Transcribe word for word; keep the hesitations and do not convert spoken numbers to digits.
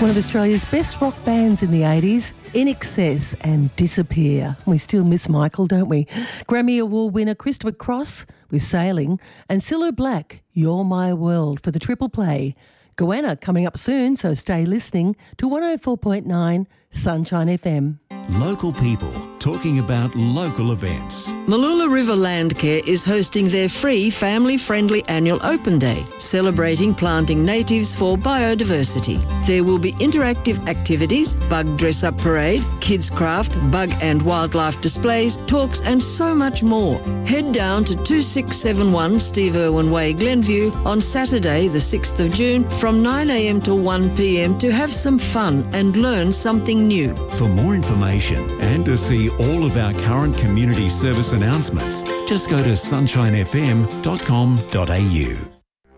one of Australia's best rock bands in the eighties, In Excess and Disappear. We still miss Michael, don't we? Grammy Award winner Christopher Cross with Sailing, and Cilla Black, You're My World for the Triple Play. Goanna coming up soon, so stay listening to one oh four point nine Sunshine F M. Local people talking about local events. Mooloolah River Landcare is hosting their free family-friendly annual Open Day, celebrating planting natives for biodiversity. There will be interactive activities, bug dress-up parade, kids craft, bug and wildlife displays, talks and so much more. Head down to two six seven one Steve Irwin Way, Glenview on Saturday the sixth of June from nine a m till one p m to have some fun and learn something new. For more information and to see all of our current community service announcements, just go to sunshine f m dot com dot a u.